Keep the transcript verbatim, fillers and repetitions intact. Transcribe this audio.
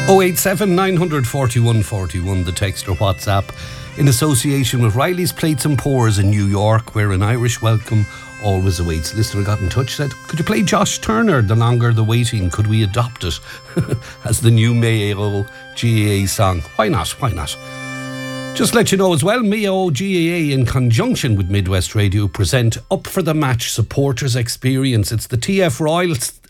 oh eight seven, nine four one, four one, the text or WhatsApp, in association with Riley's Plates and Pours in New York, where an Irish welcome always awaits. Listener got in touch, said, could you play Josh Turner, The Longer the Waiting? Could we adopt it as the new Mayo G A A song? Why not? Why not? Just let you know as well, Mayo G A A in conjunction with Midwest Radio present Up for the Match Supporters Experience. It's the T F Royal